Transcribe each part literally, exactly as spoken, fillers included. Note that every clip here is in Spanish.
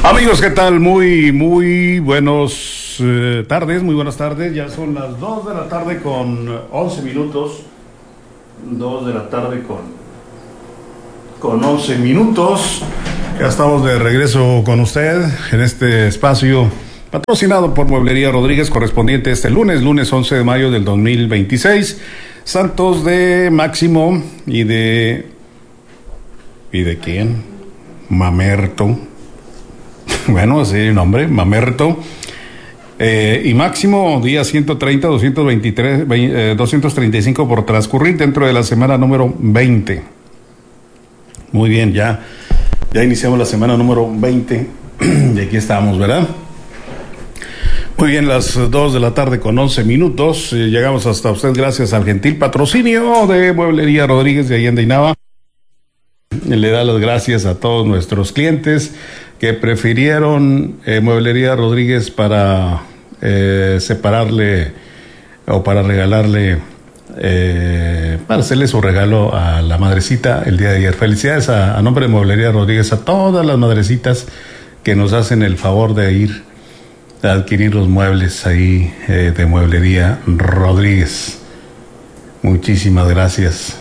Amigos, ¿qué tal? Muy, muy buenos eh, tardes, muy buenas tardes. Ya son las dos de la tarde con once minutos. dos de la tarde con, con once minutos. Ya estamos de regreso con usted en este espacio patrocinado por Mueblería Rodríguez, correspondiente este lunes, lunes once de mayo del dos mil veintiséis. Santos de Máximo y de... ¿Y de quién? Mamerto. Bueno, así el nombre, Mamerto. Eh, y Máximo, día ciento treinta, doscientos veintitrés, eh, doscientos treinta y cinco por transcurrir dentro de la semana número veinte. Muy bien, ya, ya iniciamos la semana número veinte y aquí estamos, ¿verdad? Muy bien, las dos de la tarde con once minutos. Eh, llegamos hasta usted gracias al gentil patrocinio de Mueblería Rodríguez de Allende y Nava. Le da las gracias a todos nuestros clientes que prefirieron eh, Mueblería Rodríguez para eh, separarle o para regalarle, eh, para hacerle su regalo a la madrecita el día de ayer. Felicidades a, a nombre de Mueblería Rodríguez a todas las madrecitas que nos hacen el favor de ir a adquirir los muebles ahí eh, de Mueblería Rodríguez. Muchísimas gracias.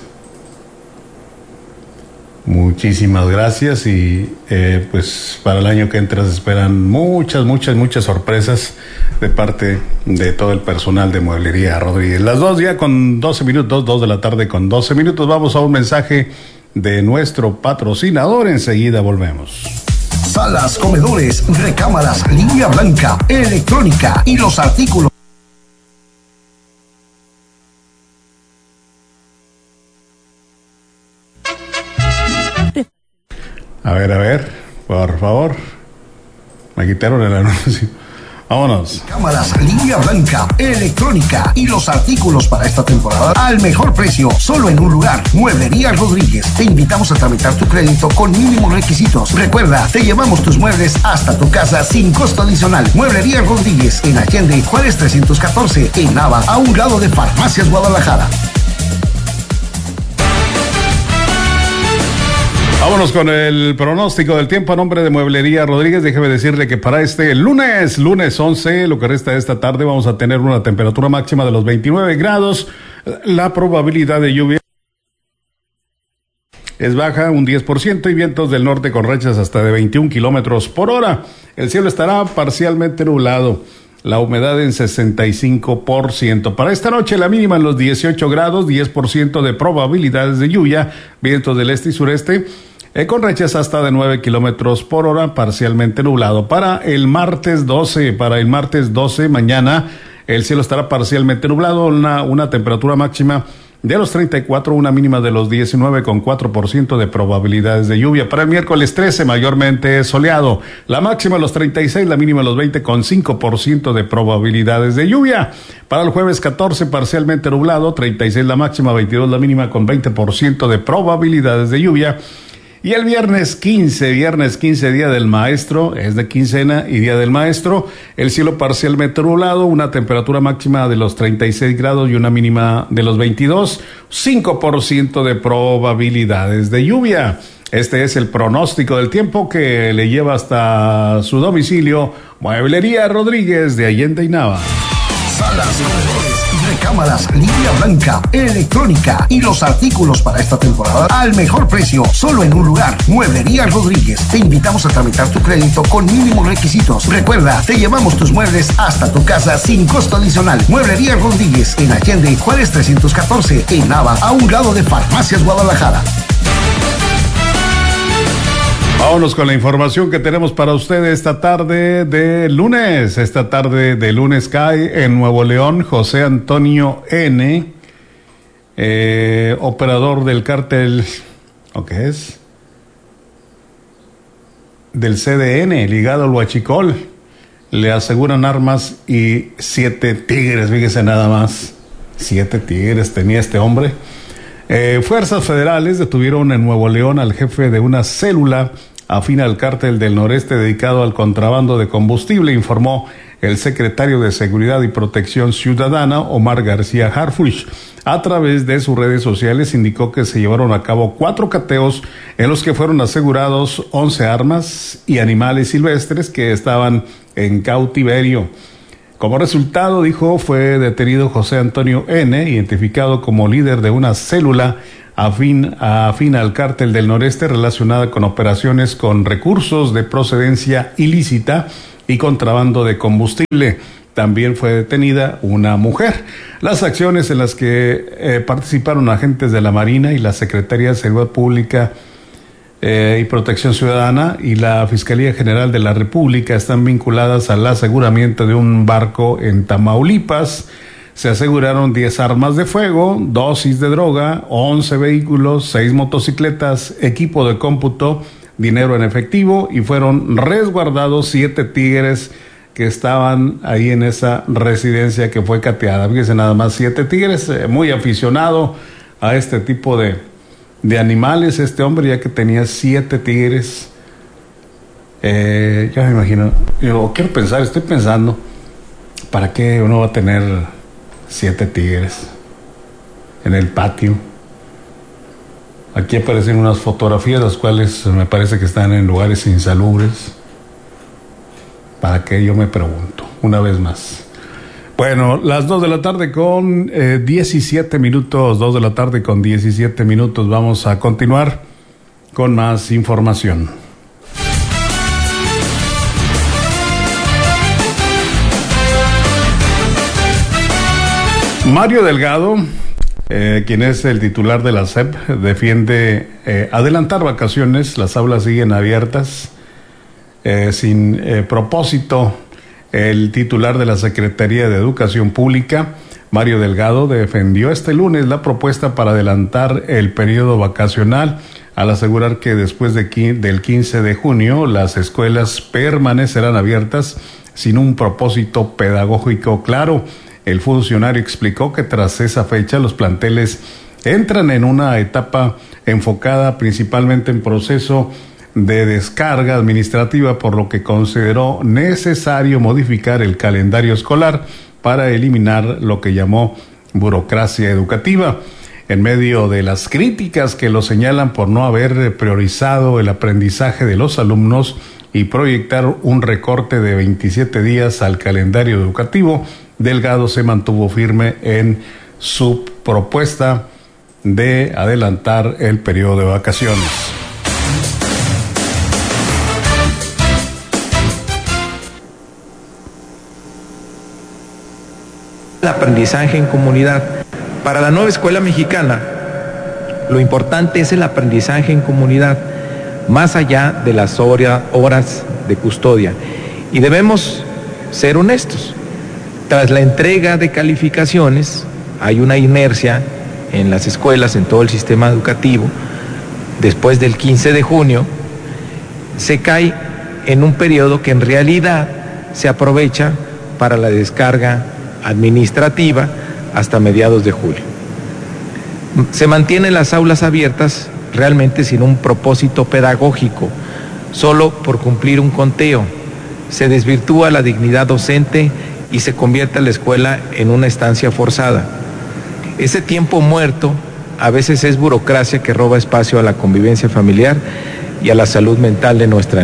Muchísimas gracias y eh, pues para el año que entra se esperan muchas, muchas, muchas sorpresas de parte de todo el personal de Mueblería Rodríguez. Las dos ya con doce minutos, dos de la tarde con doce minutos. Vamos a un mensaje de nuestro patrocinador. Enseguida volvemos. Salas, comedores, recámaras, línea blanca, electrónica y los artículos. A ver, a ver, por favor. Me quitaron el anuncio. Vámonos. Cámaras, línea blanca, electrónica y los artículos para esta temporada al mejor precio, solo en un lugar. Mueblería Rodríguez. Te invitamos a tramitar tu crédito con mínimos requisitos. Recuerda, te llevamos tus muebles hasta tu casa sin costo adicional. Mueblería Rodríguez en Allende, Juárez trescientos catorce, en Nava, a un lado de Farmacias Guadalajara. Vámonos con el pronóstico del tiempo a nombre de Mueblería Rodríguez. Déjeme decirle que para este lunes, lunes once, lo que resta de esta tarde, vamos a tener una temperatura máxima de los veintinueve grados. La probabilidad de lluvia es baja, un diez por ciento, y vientos del norte con rachas hasta de veintiún kilómetros por hora. El cielo estará parcialmente nublado. La humedad en sesenta y cinco por ciento. Para esta noche la mínima en los dieciocho grados, diez por ciento de probabilidades de lluvia, vientos del este y sureste, eh, con rachas hasta de nueve kilómetros por hora, parcialmente nublado. Para el martes doce, para el martes doce, mañana, el cielo estará parcialmente nublado, una, una temperatura máxima de los treinta y cuatro, una mínima de los diecinueve con cuatro por ciento de probabilidades de lluvia. Para el miércoles trece, mayormente soleado. La máxima de los treinta y seis, la mínima de los veinte con cinco por ciento de probabilidades de lluvia. Para el jueves catorce, parcialmente nublado, treinta y seis la máxima, veintidós la mínima con veinte por ciento de probabilidades de lluvia. Y el viernes quince, viernes quince, Día del Maestro, es de quincena y Día del Maestro, el cielo parcialmente nublado, una temperatura máxima de los treinta y seis grados y una mínima de los veintidós, cinco por ciento de probabilidades de lluvia. Este es el pronóstico del tiempo que le lleva hasta su domicilio Mueblería Rodríguez de Allende y Nava. Salas, comedores, recámaras, línea blanca, electrónica y los artículos para esta temporada al mejor precio, solo en un lugar. Mueblería Rodríguez. Te invitamos a tramitar tu crédito con mínimos requisitos. Recuerda, te llevamos tus muebles hasta tu casa sin costo adicional. Mueblería Rodríguez en Allende, Juárez trescientos catorce, en Nava, a un lado de Farmacias Guadalajara. Vámonos con la información que tenemos para usted esta tarde de lunes. Esta tarde de lunes cae en Nuevo León José Antonio N., eh, operador del cártel, ¿o qué es? Del C D N, ligado al huachicol. Le aseguran armas y siete tigres, fíjese nada más. Siete tigres tenía este hombre. Eh, fuerzas federales detuvieron en Nuevo León al jefe de una célula afín al cártel del noreste dedicado al contrabando de combustible, informó el secretario de Seguridad y Protección Ciudadana, Omar García Harfuch. A través de sus redes sociales indicó que se llevaron a cabo cuatro cateos en los que fueron asegurados once armas y animales silvestres que estaban en cautiverio. Como resultado, dijo, fue detenido José Antonio N., identificado como líder de una célula afín, afín al cártel del noreste relacionada con operaciones con recursos de procedencia ilícita y contrabando de combustible. También fue detenida una mujer. Las acciones en las que eh, participaron agentes de la Marina y la Secretaría de Seguridad Pública eh, y Protección Ciudadana y la Fiscalía General de la República están vinculadas al aseguramiento de un barco en Tamaulipas. Se aseguraron diez armas de fuego, dosis de droga, once vehículos, seis motocicletas, equipo de cómputo, dinero en efectivo, y fueron resguardados siete tigres que estaban ahí en esa residencia que fue cateada. Fíjense nada más, siete tigres, eh, muy aficionado a este tipo de, de animales este hombre, ya que tenía siete tigres. Eh, ya me imagino, yo quiero pensar, estoy pensando, ¿para qué uno va a tener siete tigres en el patio? Aquí aparecen unas fotografías, las cuales me parece que están en lugares insalubres. ¿Para qué? Yo me pregunto, una vez más. Bueno, las dos de la tarde con eh, diecisiete minutos, dos de la tarde con diecisiete minutos. Vamos a continuar con más información. Mario Delgado, eh, quien es el titular de la S E P, defiende eh, adelantar vacaciones. Las aulas siguen abiertas eh, sin eh, propósito. El titular de la Secretaría de Educación Pública, Mario Delgado, defendió este lunes la propuesta para adelantar el periodo vacacional, al asegurar que después de qui- del quince de junio las escuelas permanecerán abiertas sin un propósito pedagógico claro. El funcionario explicó que tras esa fecha los planteles entran en una etapa enfocada principalmente en proceso de descarga administrativa, por lo que consideró necesario modificar el calendario escolar para eliminar lo que llamó burocracia educativa. En medio de las críticas que lo señalan por no haber priorizado el aprendizaje de los alumnos y proyectar un recorte de veintisiete días al calendario educativo, Delgado se mantuvo firme en su propuesta de adelantar el periodo de vacaciones. El aprendizaje en comunidad. Para la nueva escuela mexicana, lo importante es el aprendizaje en comunidad, más allá de las horas de custodia. Y debemos ser honestos. Tras la entrega de calificaciones, hay una inercia en las escuelas, en todo el sistema educativo. Después del quince de junio, se cae en un periodo que en realidad se aprovecha para la descarga administrativa hasta mediados de julio. Se mantienen las aulas abiertas realmente sin un propósito pedagógico, solo por cumplir un conteo. Se desvirtúa la dignidad docente y se convierte la escuela en una estancia forzada. Ese tiempo muerto a veces es burocracia que roba espacio a la convivencia familiar y a la salud mental de nuestra